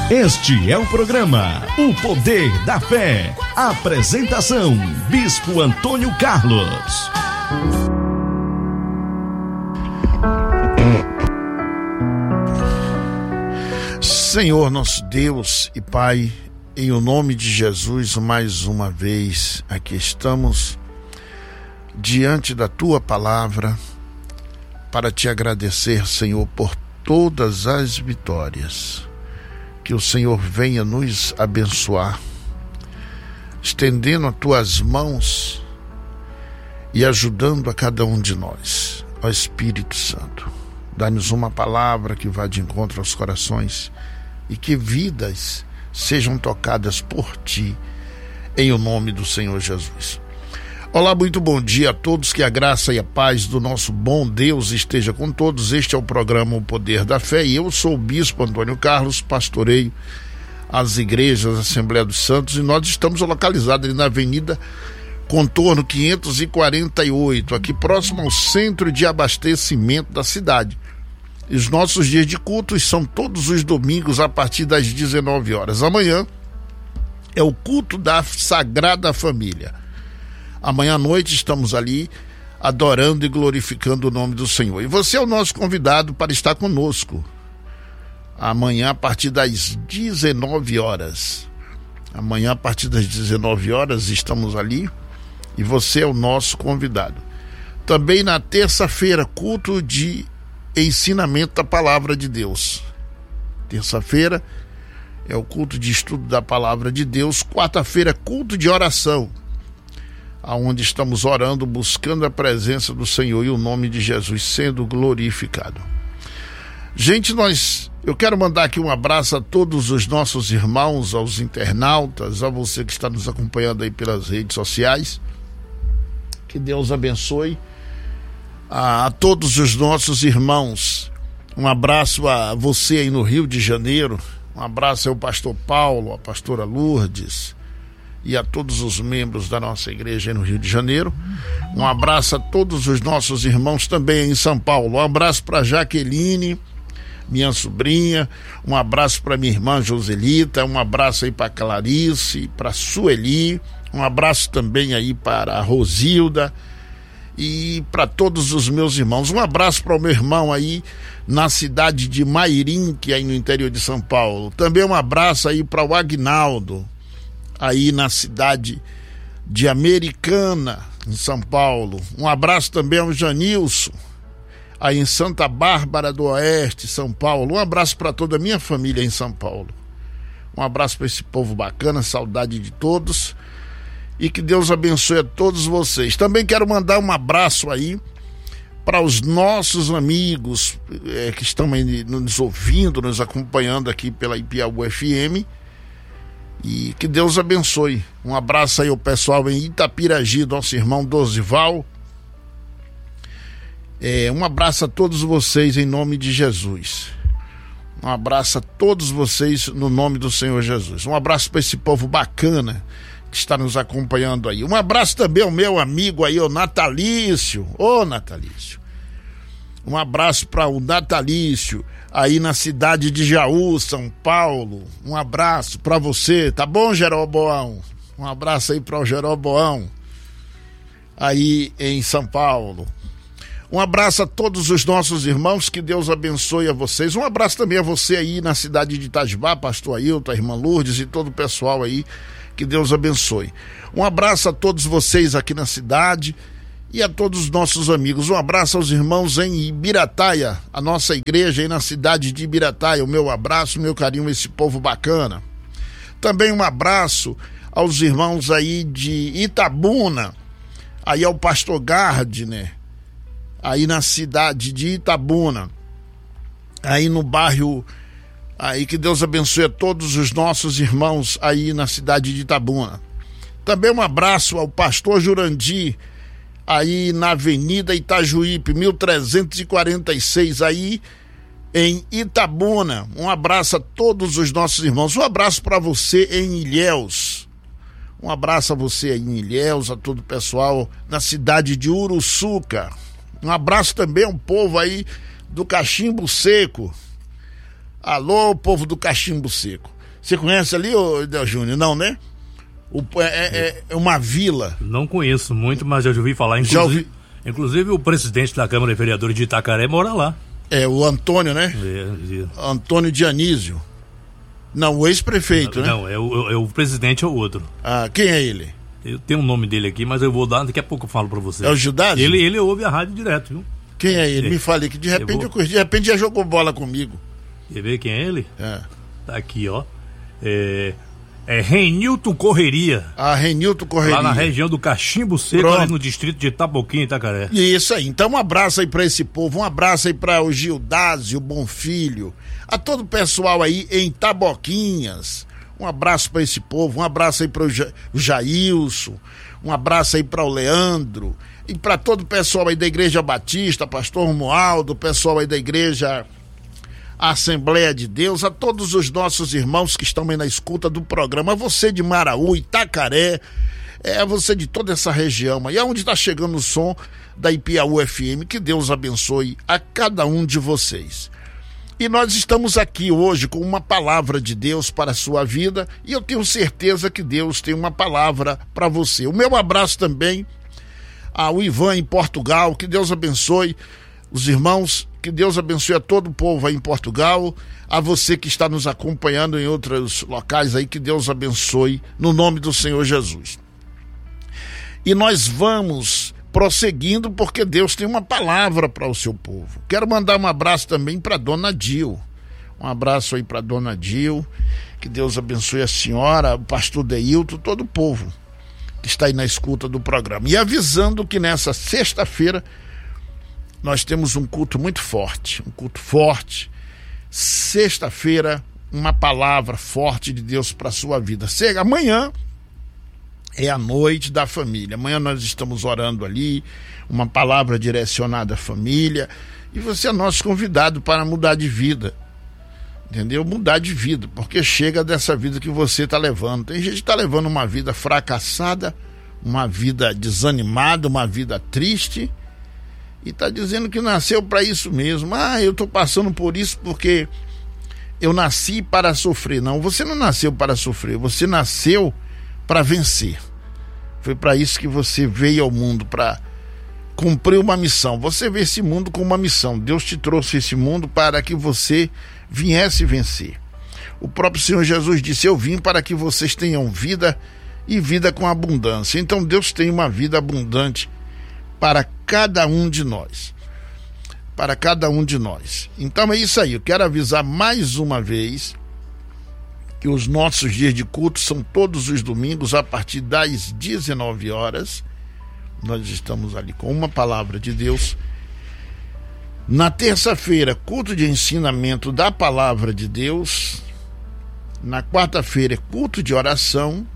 Este é o programa O Poder da Fé. Apresentação: Bispo Antônio Carlos. Senhor, nosso Deus e Pai, em o nome de Jesus, mais uma vez aqui estamos diante da Tua palavra para Te agradecer, Senhor, por todas as vitórias. Que o Senhor venha nos abençoar, estendendo as Tuas mãos e ajudando a cada um de nós. Ó Espírito Santo, dá-nos uma palavra que vá de encontro aos corações e que vidas sejam tocadas por Ti, em o nome do Senhor Jesus. Olá, muito bom dia a todos, que a graça e a paz do nosso bom Deus esteja com todos. Este é o programa O Poder da Fé e eu sou o Bispo Antônio Carlos, pastoreio as igrejas Assembleia dos Santos, e nós estamos localizados ali na Avenida Contorno 548, aqui próximo ao centro de abastecimento da cidade. E os nossos dias de cultos são todos os domingos a partir das 19 horas. Amanhã é o culto da Sagrada Família. Amanhã à noite estamos ali adorando e glorificando o nome do Senhor. E você é o nosso convidado para estar conosco amanhã a partir das 19 horas. Amanhã a partir das 19 horas estamos ali e você é o nosso convidado. Também na terça-feira, culto de ensinamento da Palavra de Deus. Terça-feira é o culto de estudo da Palavra de Deus. Quarta-feira, culto de oração, aonde estamos orando, buscando a presença do Senhor e o nome de Jesus sendo glorificado. Gente, eu quero mandar aqui um abraço a todos os nossos irmãos, aos internautas, a você que está nos acompanhando aí pelas redes sociais. Que Deus abençoe a todos os nossos irmãos. Um abraço a você aí no Rio de Janeiro, um abraço ao pastor Paulo, a pastora Lourdes e a todos os membros da nossa igreja aí no Rio de Janeiro. Um abraço a todos os nossos irmãos também em São Paulo. Um abraço para Jaqueline, minha sobrinha. Um abraço para minha irmã Joselita. Um abraço aí para Clarice, para Sueli. Um abraço também aí para a Rosilda e para todos os meus irmãos. Um abraço para o meu irmão aí na cidade de Mairim, que é aí no interior de São Paulo. Também um abraço aí para o Agnaldo, aí na cidade de Americana, em São Paulo. Um abraço também ao Janilson, aí em Santa Bárbara do Oeste, São Paulo. Um abraço para toda a minha família em São Paulo. Um abraço para esse povo bacana, saudade de todos, e que Deus abençoe a todos vocês. Também quero mandar um abraço aí para os nossos amigos que estão aí nos ouvindo, nos acompanhando aqui pela Ipiaú FM. E que Deus abençoe. Um abraço aí ao pessoal em Itapiragi, nosso irmão Dosival. Um abraço a todos vocês em nome de Jesus. Um abraço a todos vocês no nome do Senhor Jesus. Um abraço para esse povo bacana que está nos acompanhando aí. Um abraço também ao meu amigo aí, o Natalício. Ô Natalício. Um abraço para o Natalício, aí na cidade de Jaú, São Paulo. Um abraço para você, tá bom, Jeroboão? Um abraço aí para o Jeroboão, aí em São Paulo. Um abraço a todos os nossos irmãos, que Deus abençoe a vocês. Um abraço também a você aí na cidade de Itajubá, pastor Ailton, a irmã Lourdes e todo o pessoal aí, que Deus abençoe. Um abraço a todos vocês aqui na cidade e a todos os nossos amigos. Um abraço aos irmãos em Ibirataia, a nossa igreja aí na cidade de Ibirataia. O meu abraço, meu carinho a esse povo bacana. Também um abraço aos irmãos aí de Itabuna, aí ao pastor Gardner, aí na cidade de Itabuna, aí no bairro, aí que Deus abençoe a todos os nossos irmãos aí na cidade de Itabuna. Também um abraço ao pastor Jurandir, aí na Avenida Itajuípe, 1346, aí em Itabuna. Um abraço a todos os nossos irmãos. Um abraço para você em Ilhéus. Um abraço a você aí em Ilhéus, a todo o pessoal na cidade de Uruçuca. Um abraço também ao povo aí do Cachimbo Seco. Alô, povo do Cachimbo Seco. Você conhece ali, Del Júnior? Não, né? É uma vila. Não conheço muito, mas eu já ouvi falar. Inclusive o presidente da Câmara de Vereadores de Itacaré mora lá. É, o Antônio, né? Antônio Dionísio. Não, o ex-prefeito, né? Não, o presidente é o outro. Ah, quem é ele? Eu tenho o nome dele aqui, mas eu vou dar, daqui a pouco eu falo pra você. É o Gildásio? Ele ouve a rádio direto, viu? Quem é ele? Me fale que de repente já jogou bola comigo. Quer ver quem é ele? É. Tá aqui, ó. É Renilton Correria. Ah, Renilton Correria. Lá na região do Cachimbo Seco, ali no distrito de Itaboquim, Itacaré. Isso aí. Então um abraço aí pra esse povo, um abraço aí pra o Gildásio, o Bonfilho, a todo o pessoal aí em Taboquinhas. Um abraço pra esse povo, um abraço aí pro Jailson, um abraço aí pra o Leandro e pra todo o pessoal aí da Igreja Batista, Pastor Romualdo, o pessoal aí da Igreja Assembleia de Deus, a todos os nossos irmãos que estão aí na escuta do programa, você de Maraú, Itacaré, você de toda essa região aí, onde está chegando o som da Ipiaú FM, que Deus abençoe a cada um de vocês. E nós estamos aqui hoje com uma palavra de Deus para a sua vida, e eu tenho certeza que Deus tem uma palavra para você. O meu abraço também ao Ivan em Portugal, que Deus abençoe os irmãos, que Deus abençoe a todo o povo aí em Portugal, a você que está nos acompanhando em outros locais aí, que Deus abençoe no nome do Senhor Jesus. E nós vamos prosseguindo porque Deus tem uma palavra para o seu povo. Quero mandar um abraço também para Dona Dil, um abraço aí para Dona Dil, que Deus abençoe a senhora, o pastor Deilton, todo o povo que está aí na escuta do programa. E avisando que nessa sexta-feira nós temos um culto muito forte, Sexta-feira, uma palavra forte de Deus para a sua vida. Amanhã é a noite da família. Amanhã nós estamos orando ali, uma palavra direcionada à família. E você é nosso convidado para mudar de vida. Entendeu? Mudar de vida, porque chega dessa vida que você está levando. Tem gente que está levando uma vida fracassada, uma vida desanimada, uma vida triste. E está dizendo que nasceu para isso mesmo. Eu estou passando por isso porque eu nasci para sofrer. Não, você não nasceu para sofrer, você nasceu para vencer. Foi para isso que você veio ao mundo, para cumprir uma missão. Você vê esse mundo com uma missão. Deus te trouxe esse mundo para que você viesse vencer. O próprio Senhor Jesus disse: eu vim para que vocês tenham vida e vida com abundância. Então Deus tem uma vida abundante para cada um de nós. Para cada um de nós. Então é isso aí. Eu quero avisar mais uma vez que os nossos dias de culto são todos os domingos a partir das 19 horas. Nós estamos ali com uma palavra de Deus. Na terça-feira, culto de ensinamento da palavra de Deus. Na quarta-feira, culto de oração.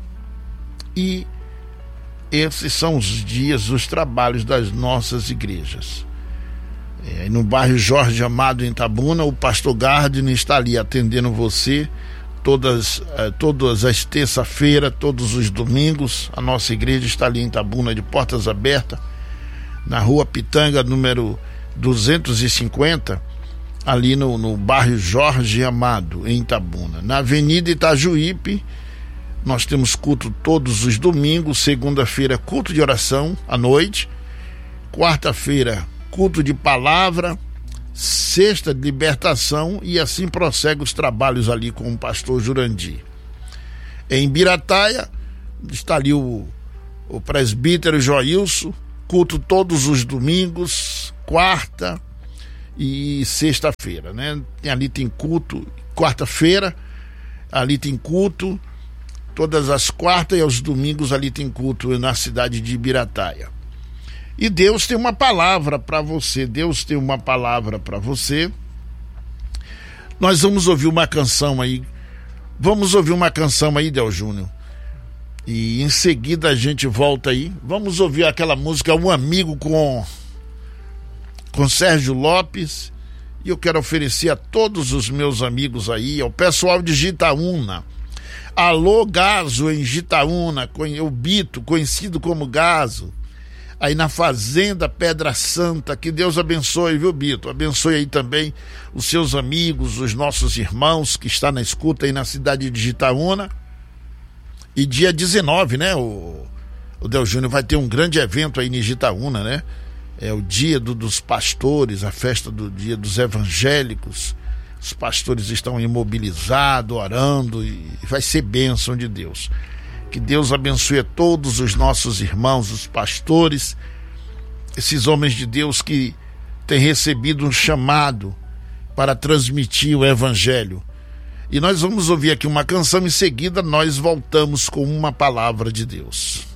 E esses são os dias, os trabalhos das nossas igrejas. No bairro Jorge Amado, em Itabuna, o pastor Gardner está ali atendendo você todas as terça-feiras, todos os domingos. A nossa igreja está ali em Itabuna, de portas abertas, na rua Pitanga, número 250, ali no bairro Jorge Amado, em Itabuna. Na Avenida Itajuípe, nós temos culto todos os domingos. Segunda-feira, culto de oração à noite. Quarta-feira, culto de palavra. Sexta, de libertação. E assim prossegue os trabalhos ali com o pastor Jurandir. Em Birataia, está ali o presbítero Joilson. Culto todos os domingos, quarta e sexta-feira, né? Ali tem culto. Quarta-feira, ali tem culto. Todas as quartas e aos domingos ali tem culto na cidade de Ibirataia. E Deus tem uma palavra para você. Deus tem uma palavra para você. Nós vamos ouvir uma canção aí. Vamos ouvir uma canção aí, Del Júnior. E em seguida a gente volta aí. Vamos ouvir aquela música Um Amigo com Sérgio Lopes. E eu quero oferecer a todos os meus amigos aí, ao pessoal de Jitaúna. Alô, Gazo, em Jitaúna, o Bito, conhecido como Gazo. aí na Fazenda Pedra Santa. Que Deus abençoe, viu, Bito? Abençoe aí também os seus amigos, os nossos irmãos que estão na escuta aí na cidade de Jitaúna. E dia 19, né, o Del Júnior vai ter um grande evento aí em Jitaúna, né? É o dia dos pastores, a festa do dia dos evangélicos. Os pastores estão imobilizados, orando, e vai ser bênção de Deus. Que Deus abençoe a todos os nossos irmãos, os pastores, esses homens de Deus que têm recebido um chamado para transmitir o evangelho. E nós vamos ouvir aqui uma canção, em seguida nós voltamos com uma palavra de Deus.